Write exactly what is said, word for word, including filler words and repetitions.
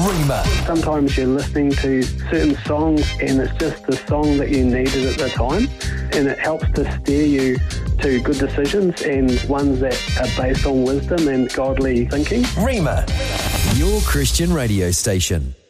Rima. Sometimes you're listening to certain songs and it's just the song that you needed at the time, and it helps to steer you to good decisions and ones that are based on wisdom and godly thinking. Rima, your Christian radio station.